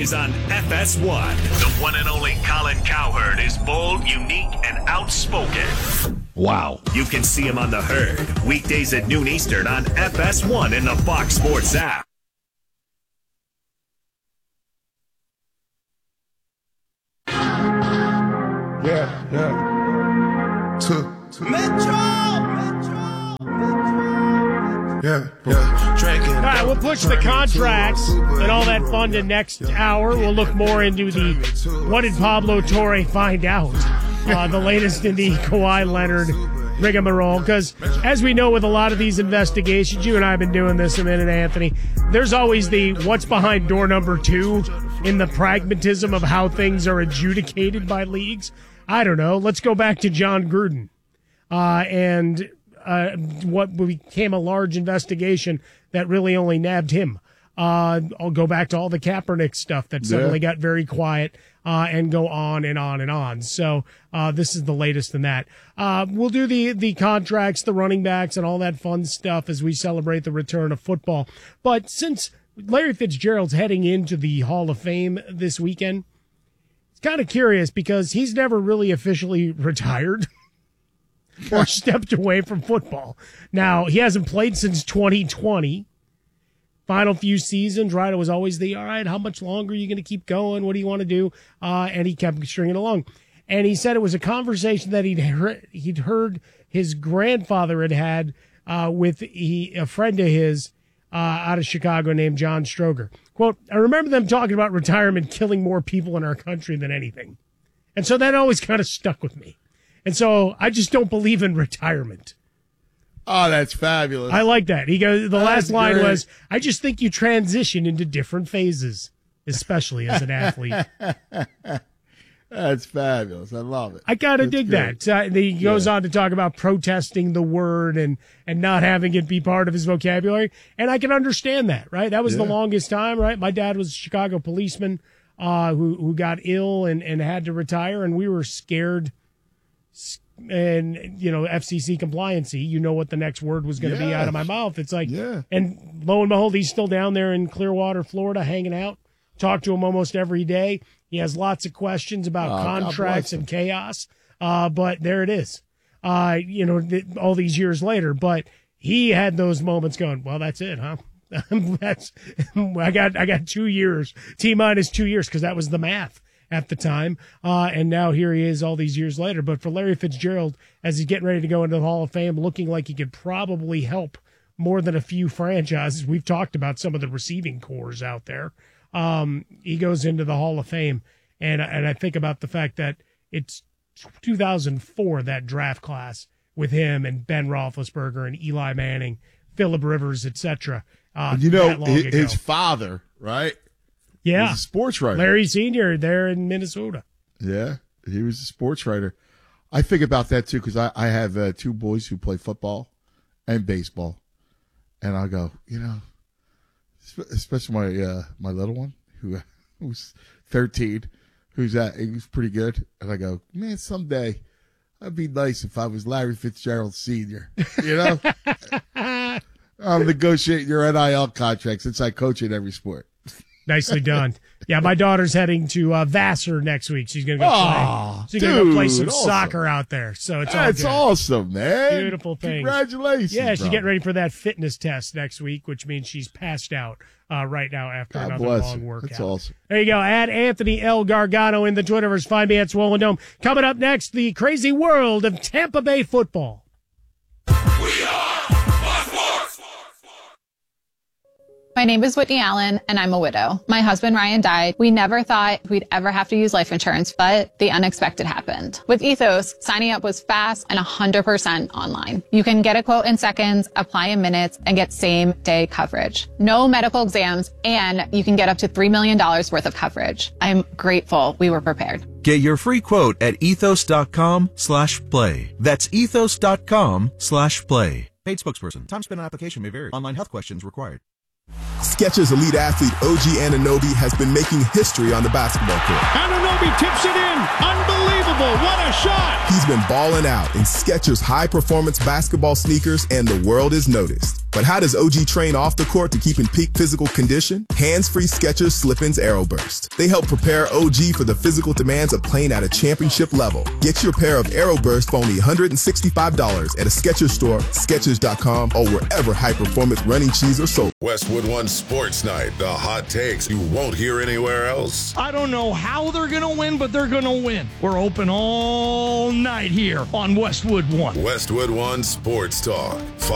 Is on FS1. The one and only Colin Cowherd is bold, unique, and outspoken. Wow. You can see him on The Herd, weekdays at noon Eastern on FS1 and the Fox Sports app. Yeah. Metro. Yeah. All right, we'll push the contracts and all that fun to next hour. We'll look more into the what did Pablo Torre find out, the latest in the Kawhi Leonard rigmarole. Because as we know with a lot of these investigations, you and I have been doing this a minute, Anthony, there's always the what's behind door number 2 in the pragmatism of how things are adjudicated by leagues. I don't know. Let's go back to John Gruden and what became a large investigation that really only nabbed him. I'll go back to all the Kaepernick stuff that suddenly got very quiet and go on and on and on. So this is the latest in that. We'll do the contracts, the running backs, and all that fun stuff as we celebrate the return of football. But since Larry Fitzgerald's heading into the Hall of Fame this weekend, it's kind of curious because he's never really officially retired or stepped away from football. Now, he hasn't played since 2020. Final few seasons, right? It was always all right, how much longer are you going to keep going? What do you want to do? And he kept stringing along. And he said it was a conversation that he'd heard his grandfather had with a friend of his out of Chicago named John Stroger. Quote, I remember them talking about retirement killing more people in our country than anything. And so that always kind of stuck with me. And so I just don't believe in retirement. Oh, that's fabulous. I like that. He goes. The last line was, I just think you transition into different phases, especially as an athlete. That's fabulous. I love it. I gotta dig good. that. He goes on to talk about protesting the word and not having it be part of his vocabulary. And I can understand that, right? That was the longest time, right? My dad was a Chicago policeman who got ill and had to retire, and we were scared. And, FCC compliancy, what the next word was going to be out of my mouth. It's like, and lo and behold, he's still down there in Clearwater, Florida, hanging out. Talk to him almost every day. He has lots of questions about contracts and chaos. But there it is, all these years later. But he had those moments going, well, that's it, huh? I got 2 years, T-minus 2 years, because that was the math at the time, and now here he is all these years later. But for Larry Fitzgerald, as he's getting ready to go into the Hall of Fame, looking like he could probably help more than a few franchises. We've talked about some of the receiving cores out there. He goes into the Hall of Fame, and I think about the fact that it's 2004, that draft class, with him and Ben Roethlisberger and Eli Manning, Phillip Rivers, etc. His father, right? Yeah. He was a sports writer. Larry Sr. there in Minnesota. Yeah, he was a sports writer. I think about that, too, because I have 2 boys who play football and baseball. And I go, especially my little one, who's 13, he's pretty good. And I go, man, someday it'd be nice if I was Larry Fitzgerald Sr., I'll negotiate your NIL contract since I coach in every sport. Nicely done. Yeah, my daughter's heading to Vassar next week. She's going to go play. She's going to go play some soccer out there. So it's all good. That's awesome, man. Beautiful thing. Congratulations. Yeah, she's getting ready for that fitness test next week, which means she's passed out right now after another long workout. That's awesome. There you go. Add Anthony L. Gargano in the Twitterverse. Find me at Swollen Dome. Coming up next, the crazy world of Tampa Bay football. We are Fox Sports. My name is Whitney Allen, and I'm a widow. My husband, Ryan, died. We never thought we'd ever have to use life insurance, but the unexpected happened. With Ethos, signing up was fast and 100% online. You can get a quote in seconds, apply in minutes, and get same-day coverage. No medical exams, and you can get up to $3 million worth of coverage. I'm grateful we were prepared. Get your free quote at ethos.com/play. That's ethos.com/play. Paid spokesperson. Time spent on application may vary. Online health questions required. Skechers elite athlete OG Anunoby has been making history on the basketball court. Anunoby tips it in. Unbelievable. What a shot. He's been balling out in Skechers high-performance basketball sneakers, and the world is noticed. But how does OG train off the court to keep in peak physical condition? Hands-free Skechers Slip-ins AeroBurst. They help prepare OG for the physical demands of playing at a championship level. Get your pair of AeroBurst for only $165 at a Skechers store, Skechers.com, or wherever high-performance running shoes are sold. Westwood One Sports Night. The hot takes you won't hear anywhere else. I don't know how they're going to win, but they're going to win. We're open all night here on Westwood One. Westwood One Sports Talk.